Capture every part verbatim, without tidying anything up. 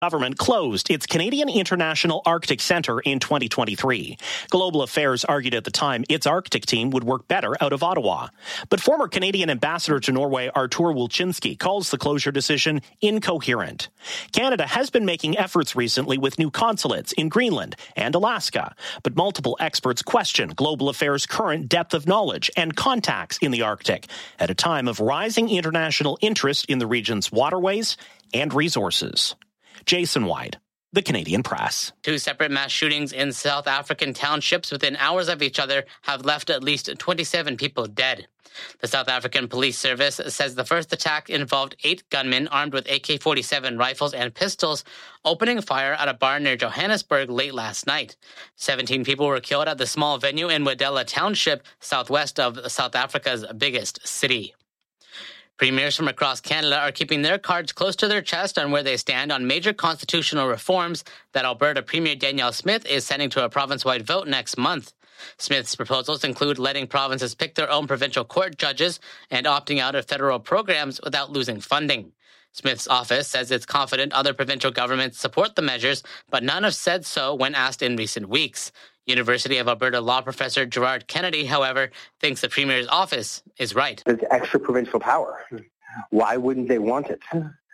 Government closed its Canadian International Arctic Centre in twenty twenty-three. Global Affairs argued at the time its Arctic team would work better out of Ottawa. But former Canadian Ambassador to Norway Artur Wolczynski calls the closure decision incoherent. Canada has been making efforts recently with new consulates in Greenland and Alaska, but multiple experts question Global Affairs' current depth of knowledge and contacts in the Arctic at a time of rising international interest in the region's waterways and resources. Jason White, The Canadian Press. Two separate mass shootings in South African townships within hours of each other have left at least twenty-seven people dead. The South African Police Service says the first attack involved eight gunmen armed with A K forty-seven rifles and pistols opening fire at a bar near Johannesburg late last night. seventeen people were killed at the small venue in Wadela Township, southwest of South Africa's biggest city. Premiers from across Canada are keeping their cards close to their chest on where they stand on major constitutional reforms that Alberta Premier Danielle Smith is sending to a province-wide vote next month. Smith's proposals include letting provinces pick their own provincial court judges and opting out of federal programs without losing funding. Smith's office says it's confident other provincial governments support the measures, but none have said so when asked in recent weeks. University of Alberta law professor Gerard Kennedy, however, thinks the Premier's office is right. There's extra provincial power. Why wouldn't they want it?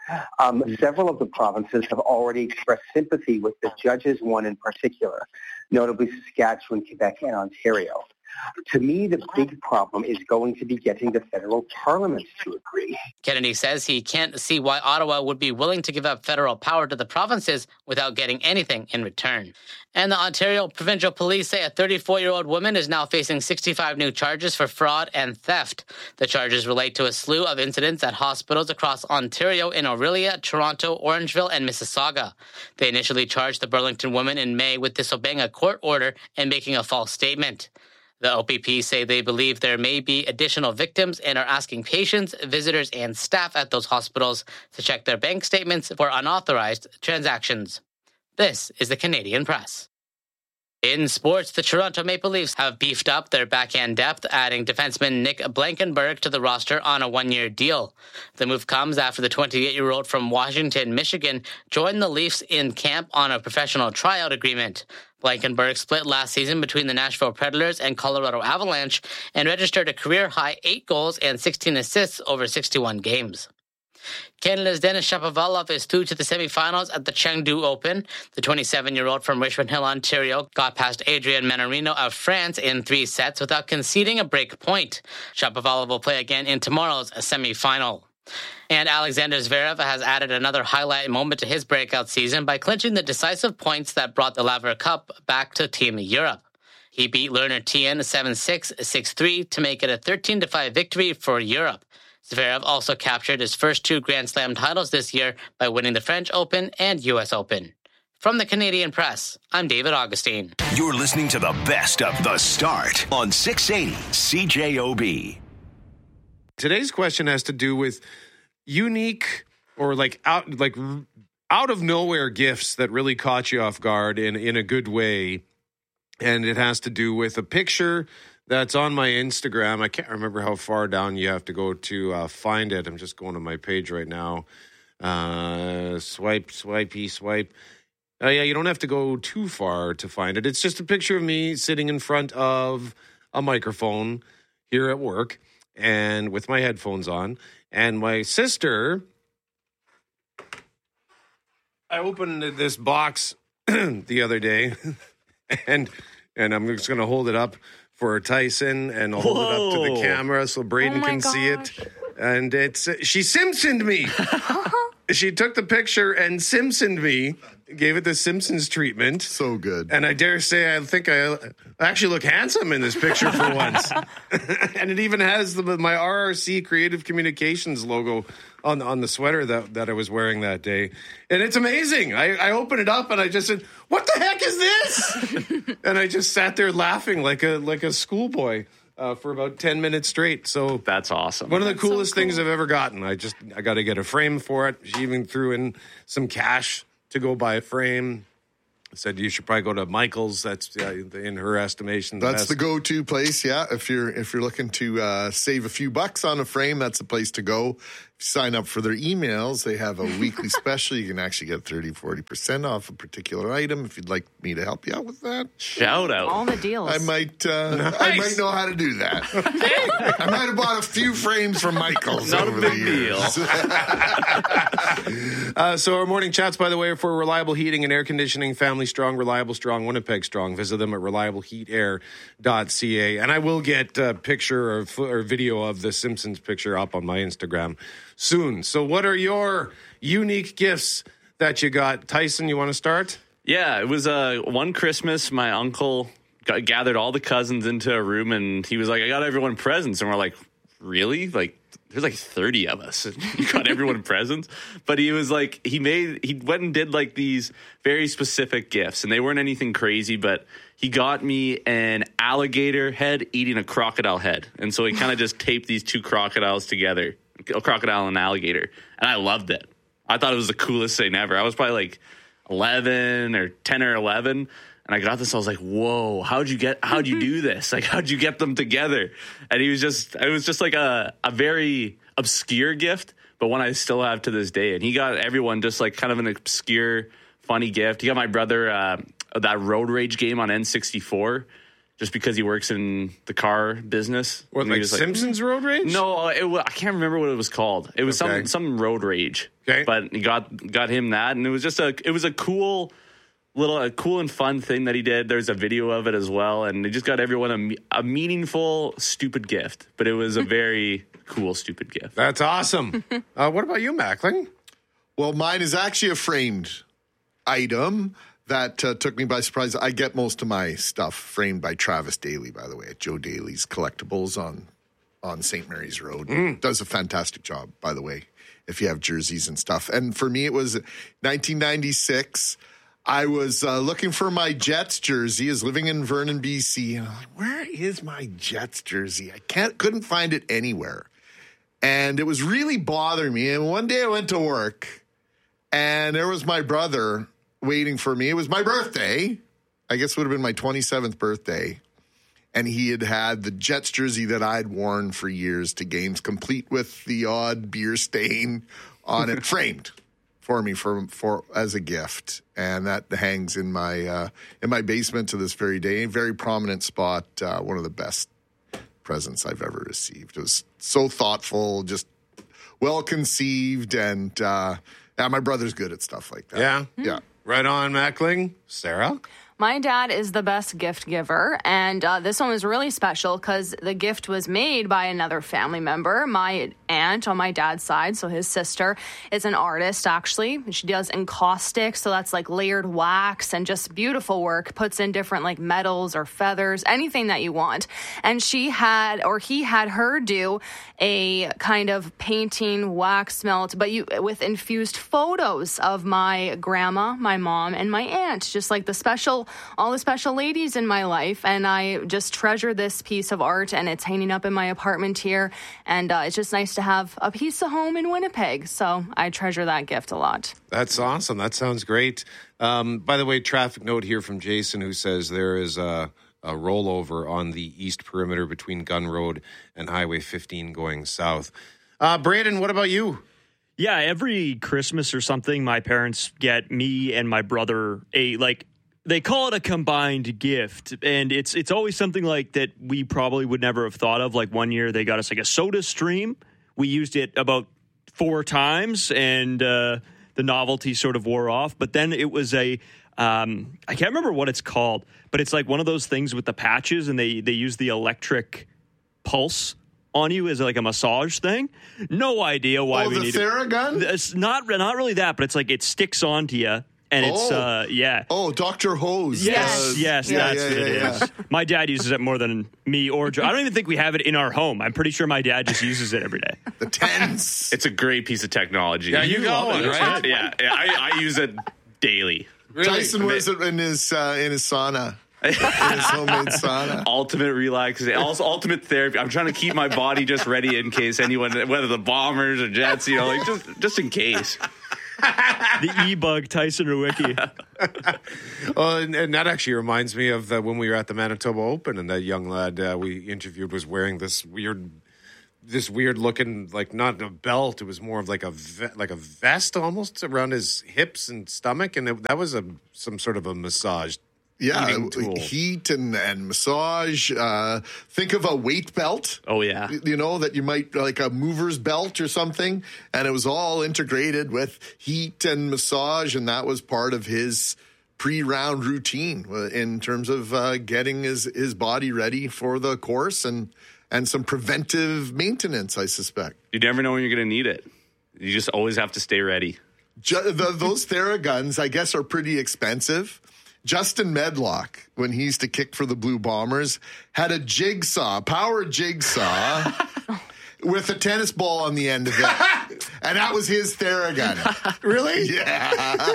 Um, several of the provinces have already expressed sympathy with the judges, one in particular, notably Saskatchewan, Quebec, and Ontario. To me, the big problem is going to be getting the federal parliaments to agree. Kennedy says he can't see why Ottawa would be willing to give up federal power to the provinces without getting anything in return. And the Ontario Provincial Police say a thirty-four-year-old woman is now facing sixty-five new charges for fraud and theft. The charges relate to a slew of incidents at hospitals across Ontario in Orillia, Toronto, Orangeville, and Mississauga. They initially charged the Burlington woman in May with disobeying a court order and making a false statement. The O P P say they believe there may be additional victims and are asking patients, visitors, and staff at those hospitals to check their bank statements for unauthorized transactions. This is the Canadian Press. In sports, the Toronto Maple Leafs have beefed up their backhand depth, adding defenseman Nick Blankenburg to the roster on a one-year deal. The move comes after the twenty-eight-year-old from Washington, Michigan, joined the Leafs in camp on a professional tryout agreement. Blankenburg split last season between the Nashville Predators and Colorado Avalanche and registered a career-high eight goals and sixteen assists over sixty-one games. Canada's Denis Shapovalov is through to the semifinals at the Chengdu Open. The twenty-seven-year-old from Richmond Hill, Ontario, got past Adrian Mannarino of France in three sets without conceding a break point. Shapovalov will play again in tomorrow's semifinal. And Alexander Zverev has added another highlight moment to his breakout season by clinching the decisive points that brought the Laver Cup back to Team Europe. He beat Lerner Tien seven six, six three to make it a thirteen to five victory for Europe. Zverev also captured his first two Grand Slam titles this year by winning the French Open and U S Open. From the Canadian Press, I'm David Augustine. You're listening to the best of The Start on six eighty C J O B. Today's question has to do with unique or like out like out of nowhere gifts that really caught you off guard in, in a good way. And it has to do with a picture that's on my Instagram. I can't remember how far down you have to go to uh, find it. I'm just going to my page right now. Uh, swipe, swipey, swipe. Oh, uh, yeah, you don't have to go too far to find it. It's just a picture of me sitting in front of a microphone here at work and with my headphones on. And my sister, I opened this box the other day, and and I'm just going to hold it up for Tyson, and I'll hold Whoa. it up to the camera so Braden oh can gosh. see it. And it's she Simpsoned me. She took the picture and Simpsoned me, gave it the Simpsons treatment. So good. And I dare say I think I actually look handsome in this picture for once. And it even has the, my R R C Creative Communications logo on on the sweater that, that I was wearing that day. And it's amazing. I, I opened it up and I just said, what the heck is this? And I just sat there laughing like a like a schoolboy. Uh, for about ten minutes straight. So that's awesome. One of the that's coolest so cool. things I've ever gotten. I just, I got to get a frame for it. She even threw in some cash to go buy a frame. said you should probably go to Michael's. That's uh, in her estimation. That's best. the go-to place. Yeah, if you're if you're looking to uh, save a few bucks on a frame, that's the place to go. If you sign up for their emails, they have a weekly special. You can actually get thirty, forty percent off a particular item. If you'd like me to help you out with that, shout out. All the deals. I might. Uh, Nice. I might know how to do that. I might have bought a few frames from Michael's. Not a over big the years. deal. Uh, so our morning chats, by the way, are for Reliable Heating and Air Conditioning, Family Strong, Reliable Strong, Winnipeg Strong. Visit them at reliable heat air dot c a. And I will get a picture or, or video of the Simpsons picture up on my Instagram soon. So what are your unique gifts that you got? Tyson, you want to start? Yeah, it was uh, one Christmas, my uncle got, gathered all the cousins into a room, and he was like, I got everyone presents. And we're like, really? Like, there's like thirty of us. You got everyone presents? But he was like, he made, he went and did like these very specific gifts, and they weren't anything crazy, but he got me an alligator head eating a crocodile head. And so he kind of just taped these two crocodiles together, a crocodile and an alligator. And I loved it. I thought it was the coolest thing ever. I was probably like eleven or ten or eleven. And I got this, I was like, whoa, how'd you get, how'd you do this? Like, how'd you get them together? And he was just, it was just like a, a very obscure gift, but one I still have to this day. And he got everyone just like kind of an obscure, funny gift. He got my brother uh, that Road Rage game on N sixty-four just because he works in the car business. Or And like he was Simpsons Road Rage? No, it, wa- I can't remember what it was called. It was Okay. some some Road Rage. Okay. But he got got him that, and it was just a it was a cool little a cool and fun thing that he did. There's a video of it as well, and he just got everyone a, me- a meaningful stupid gift, but it was a very cool stupid gift. That's awesome. uh, what about you, Mackling? Well, mine is actually a framed item that uh, took me by surprise. I get most of my stuff framed by Travis Daly, by the way, at Joe Daly's Collectibles on on Saint Mary's Road. Mm. Does a fantastic job, by the way, if you have jerseys and stuff. And for me, it was nineteen ninety-six. I was uh, looking for my Jets jersey. I was living in Vernon, B C. And I'm like, where is my Jets jersey? I can't, couldn't find it anywhere. And it was really bothering me. And one day I went to work, and there was my brother waiting for me. It was my birthday. I guess it would have been my twenty-seventh birthday. And he had had the Jets jersey that I'd worn for years to games, complete with the odd beer stain on it, framed for me for for as a gift. And that hangs in my uh, in my basement to this very day. A very prominent spot. Uh, one of the best presents I've ever received. It was so thoughtful, just well conceived, and uh, yeah, my brother's good at stuff like that. Yeah? Yeah. Right on, Mackling. Sarah? My dad is the best gift giver, and uh, this one was really special because the gift was made by another family member. My aunt on my dad's side, so his sister, is an artist, actually. She does encaustic, so that's like layered wax and just beautiful work, puts in different like metals or feathers, anything that you want. And she had, or he had her do a kind of painting wax melt, but you with infused photos of my grandma, my mom, and my aunt, just like the special all the special ladies in my life, and I just treasure this piece of art, and it's hanging up in my apartment here, and uh, it's just nice to have a piece of home in Winnipeg, so I treasure that gift a lot. That's awesome. That sounds great. Um, by the way, traffic note here from Jason, who says there is a, a rollover on the east perimeter between Gun Road and Highway fifteen going south. Uh, Braden, what about you? Yeah, every Christmas or something, my parents get me and my brother a, like, they call it a combined gift, and it's it's always something like that we probably would never have thought of. Like one year they got us like a Soda Stream. We used it about four times, and uh, the novelty sort of wore off. But then it was a, um, I can't remember what it's called, but it's like one of those things with the patches, and they, they use the electric pulse on you as like a massage thing. No idea why oh, we the need Theragun? it. It's not, not really that, but it's like it sticks onto you. And it's, oh. uh, yeah. Oh, Doctor Hose. Yes, uh, yes, yeah, that's yeah, what yeah, it yeah. is. My dad uses it more than me or Joe. I don't even think we have it in our home. I'm pretty sure my dad just uses it every day. The tens. It's a great piece of technology. Yeah, you got one, right? Yeah, yeah I, I use it daily. Really? Tyson wears it in his, uh, in his sauna. in his homemade sauna. Ultimate relaxation, also ultimate therapy. I'm trying to keep my body just ready in case anyone, whether the Bombers or Jets, you know, like just just in case. The e-bug Tyson Rewicki. Oh, and, and that actually reminds me of the, when we were at the Manitoba Open, and that young lad uh, we interviewed was wearing this weird, this weird looking, like not a belt. It was more of like a ve- like a vest almost around his hips and stomach, and it, that was a some sort of a massage. Yeah, tool. heat and, and massage. Uh, think of a weight belt. Oh, yeah. You know, that you might, like a mover's belt or something. And it was all integrated with heat and massage. And that was part of his pre-round routine in terms of uh, getting his, his body ready for the course and, and some preventive maintenance, I suspect. You never know when you're going to need it. You just always have to stay ready. Ju- the, those Theraguns, I guess, are pretty expensive. Justin Medlock, when he used to kick for the Blue Bombers, had a jigsaw, power jigsaw, with a tennis ball on the end of it. And that was his Theragun. Really? Yeah.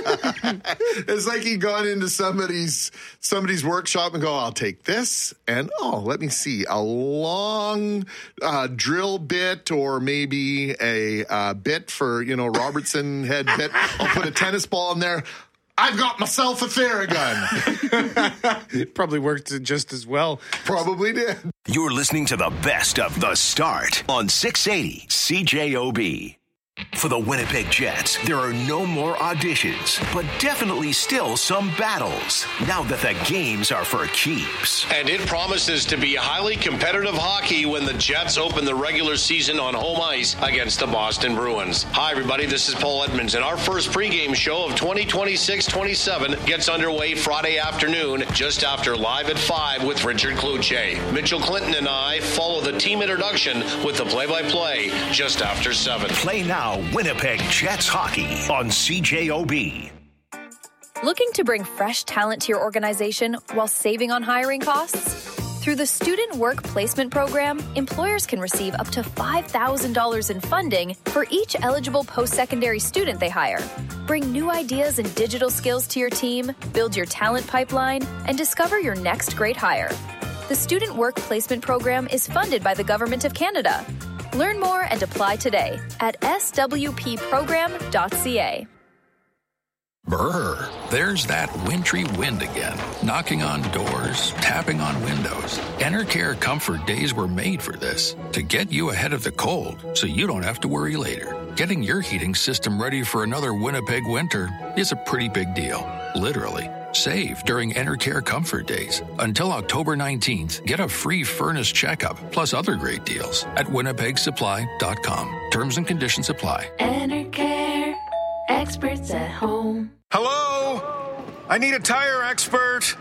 It's like he'd gone into somebody's somebody's workshop and go, I'll take this. And, oh, let me see, a long uh, drill bit or maybe a uh, bit for, you know, Robertson head bit. I'll put a tennis ball in there. I've got myself a Theragun. It probably worked just as well. Probably did. You're listening to the best of The Start on six eighty C J O B. For the Winnipeg Jets, there are no more auditions, but definitely still some battles, now that the games are for keeps. And it promises to be highly competitive hockey when the Jets open the regular season on home ice against the Boston Bruins. Hi, everybody, this is Paul Edmonds, and our first pregame show of twenty twenty-six twenty-seven gets underway Friday afternoon, just after Live at five with Richard Kluche. Mitchell Clinton and I follow the team introduction with the play-by-play just after seven. Play now. Winnipeg Jets hockey on C J O B. Looking to bring fresh talent to your organization while saving on hiring costs? Through the Student Work Placement Program, employers can receive up to five thousand dollars in funding for each eligible post-secondary student they hire. Bring new ideas and digital skills to your team, build your talent pipeline, and discover your next great hire. The Student Work Placement Program is funded by the Government of Canada. Learn more and apply today at s w p program dot c a. Brr, there's that wintry wind again, knocking on doors, tapping on windows. Enercare Comfort Days were made for this, to get you ahead of the cold so you don't have to worry later. Getting your heating system ready for another Winnipeg winter is a pretty big deal, literally. Save during Enercare Comfort Days. Until October nineteenth, get a free furnace checkup plus other great deals at winnipeg supply dot com. Terms and conditions apply. Enercare, experts at home. Hello? I need a tire expert.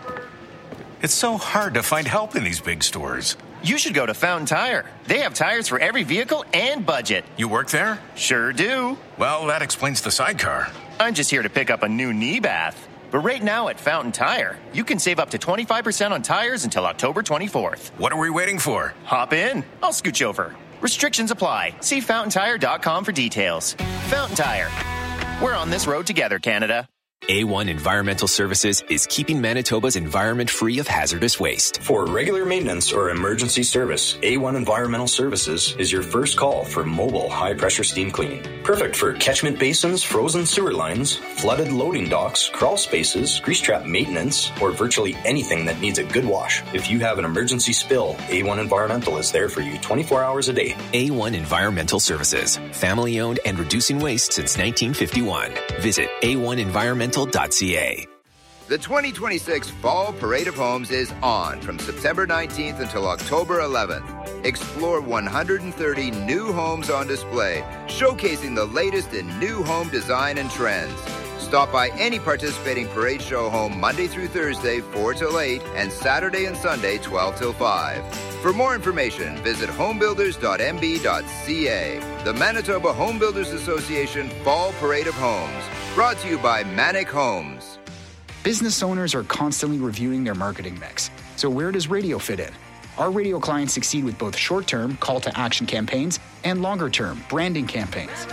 It's so hard to find help in these big stores. You should go to Fountain Tire. They have tires for every vehicle and budget. You work there? Sure do. Well, that explains the sidecar. I'm just here to pick up a new knee bath. But right now at Fountain Tire, you can save up to twenty-five percent on tires until October twenty-fourth. What are we waiting for? Hop in. I'll scooch over. Restrictions apply. See fountain tire dot com for details. Fountain Tire. We're on this road together, Canada. A one Environmental Services is keeping Manitoba's environment free of hazardous waste. For regular maintenance or emergency service, A one Environmental Services is your first call for mobile high-pressure steam cleaning. Perfect for catchment basins, frozen sewer lines, flooded loading docks, crawl spaces, grease trap maintenance, or virtually anything that needs a good wash. If you have an emergency spill, A one Environmental is there for you twenty-four hours a day. A one Environmental Services, family-owned and reducing waste since nineteen fifty-one. Visit a one environmental dot c a. The twenty twenty-six Fall Parade of Homes is on from September nineteenth until October eleventh. Explore one hundred thirty new homes on display, showcasing the latest in new home design and trends. Stop by any participating parade show home Monday through Thursday, four till eight, and Saturday and Sunday, twelve till five. For more information, visit home builders dot m b dot c a. The Manitoba Home Builders Association Fall Parade of Homes. Brought to you by Manic Homes. Business owners are constantly reviewing their marketing mix. So where does radio fit in? Our radio clients succeed with both short-term call-to-action campaigns and longer-term branding campaigns.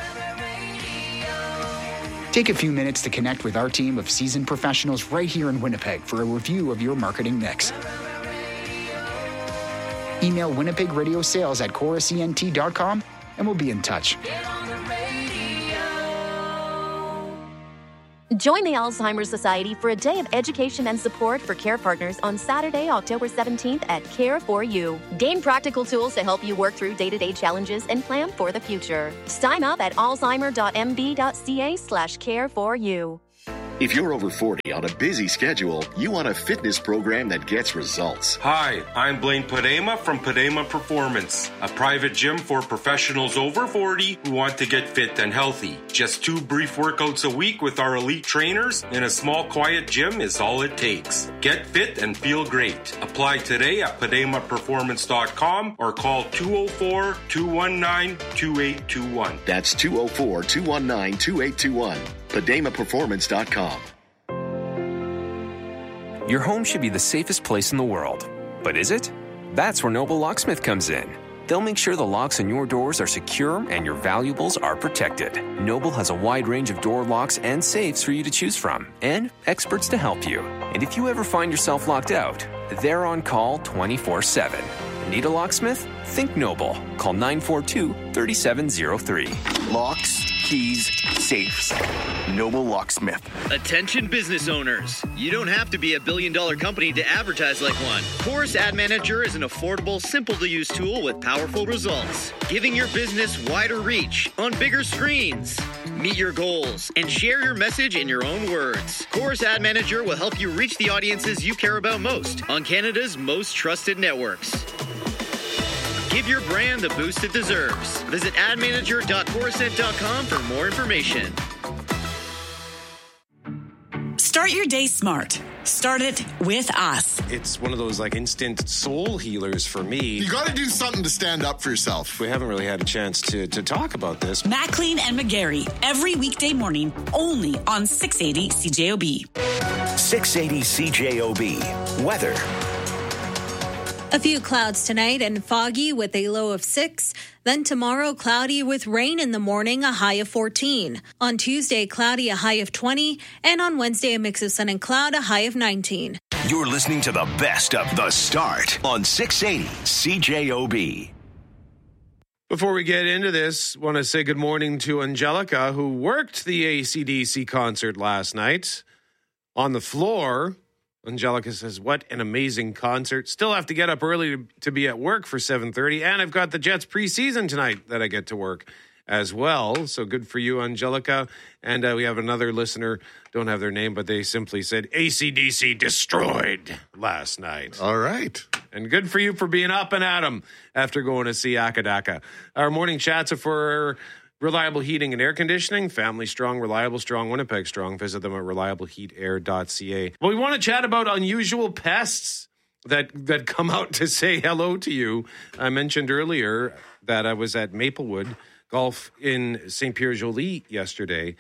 Take a few minutes to connect with our team of seasoned professionals right here in Winnipeg for a review of your marketing mix. Email Winnipeg Radio Sales at chorus e n t dot com and we'll be in touch. Join the Alzheimer's Society for a day of education and support for care partners on Saturday, October seventeenth at Care for You. Gain practical tools to help you work through day-to-day challenges and plan for the future. Sign up at alzheimer.mb.ca slash care for you. If you're over forty on a busy schedule, you want a fitness program that gets results. Hi, I'm Blaine Padema from Padema Performance, a private gym for professionals over forty who want to get fit and healthy. Just two brief workouts a week with our elite trainers in a small, quiet gym is all it takes. Get fit and feel great. Apply today at padema performance dot com or call two oh four, two one nine, two eight two one. That's two oh four, two one nine, two eight two one. padema performance dot com. Your home should be the safest place in the world. But is it? That's where Noble Locksmith comes in. They'll make sure the locks on your doors are secure and your valuables are protected. Noble has a wide range of door locks and safes for you to choose from, and experts to help you. And if you ever find yourself locked out, they're on call twenty-four seven. Need a locksmith? Think Noble. Call nine four two, three seven zero three. Locks, keys, safes. Noble Locksmith. Attention business owners. You don't have to be a billion dollar company to advertise like one. Chorus Ad Manager is an affordable, simple to use tool with powerful results, giving your business wider reach on bigger screens. Meet your goals and share your message in your own words. Chorus Ad Manager will help you reach the audiences you care about most on Canada's most trusted networks. Give your brand the boost it deserves. Visit ad manager dot corusent dot com for more information. Start your day smart. Start it with us. It's one of those like instant soul healers for me. You got to do something to stand up for yourself. We haven't really had a chance to, to talk about this. Maclean and McGarry, every weekday morning, only on six eighty C J O B. six eighty C J O B. Weather. A few clouds tonight and foggy with a low of six. Then tomorrow, cloudy with rain in the morning, a high of fourteen. On Tuesday, cloudy, a high of twenty. And on Wednesday, a mix of sun and cloud, a high of nineteen. You're listening to the best of The Start on six eighty C J O B. Before we get into this, want to say good morning to Angelica, who worked the A C D C concert last night on the floor. Angelica says, what an amazing concert. Still have to get up early to, to be at work for seven thirty. And I've got the Jets preseason tonight that I get to work as well. So good for you, Angelica. And uh, we have another listener, don't have their name, but they simply said A C D C destroyed last night. All right. And good for you for being up and at 'em after going to see Akadaka. Our morning chats are for reliable heating and air conditioning, family strong, reliable strong, Winnipeg strong. Visit them at reliable heat air dot c a. Well, we want to chat about unusual pests that that come out to say hello to you. I mentioned earlier that I was at Maplewood Golf in Saint Pierre Joly yesterday,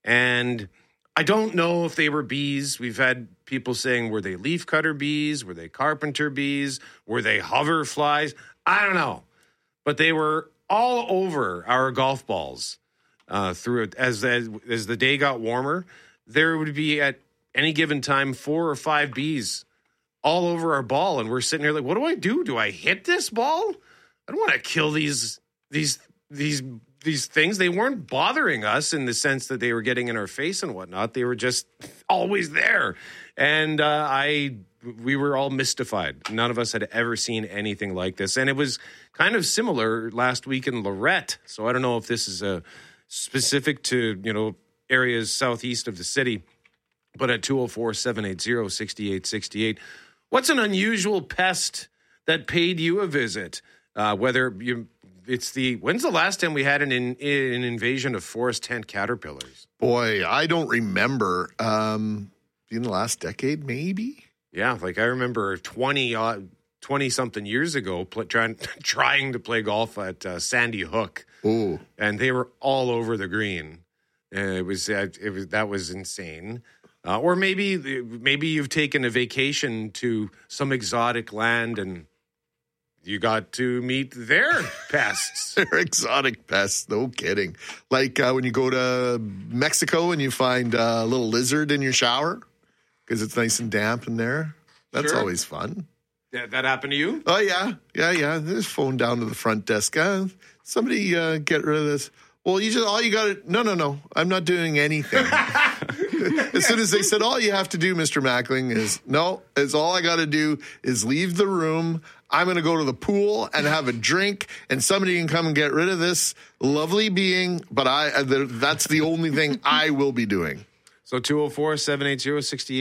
and I don't know if they were bees. We've had people saying, were they leafcutter bees? Were they carpenter bees? Were they hover flies? I don't know. But they were all over our golf balls uh, through it. As, as as the day got warmer, there would be at any given time four or five bees all over our ball, and we're sitting here like, what do I do? Do I hit this ball? I don't want to kill these these these these things. They weren't bothering us in the sense that they were getting in our face and whatnot. They were just always there, and uh, I. We were all mystified. None of us had ever seen anything like this. And it was kind of similar last week in Lorette. So I don't know if this is a specific to, you know, areas southeast of the city. But at two oh four, seven eight zero, six eight six eight, what's an unusual pest that paid you a visit? Uh, whether you, it's the, when's the last time we had an, in, an invasion of forest tent caterpillars? Boy, I don't remember. Um, in the last decade, maybe? Yeah, like I remember twenty, uh, twenty-something years ago pl- trying, trying to play golf at uh, Sandy Hook. Ooh. And they were all over the green. Uh, it was, uh, it was that was insane. Uh, or maybe maybe you've taken a vacation to some exotic land and you got to meet their pests. They're exotic pests, no kidding. Like uh, when you go to Mexico and you find a little lizard in your shower. Because it's nice and damp in there. That's Sure. always fun. Yeah, that happened to you? Oh, yeah. Yeah, yeah. Just phone down to the front desk. Uh, somebody uh, get rid of this. Well, you just, all you got to, no, no, no. I'm not doing anything. as soon as they said, all you have to do, Mister Mackling, is, no, is all I got to do is leave the room. I'm going to go to the pool and have a drink, and somebody can come and get rid of this lovely being, but I that's the only thing I will be doing. So two oh four, seven eight zero, six eight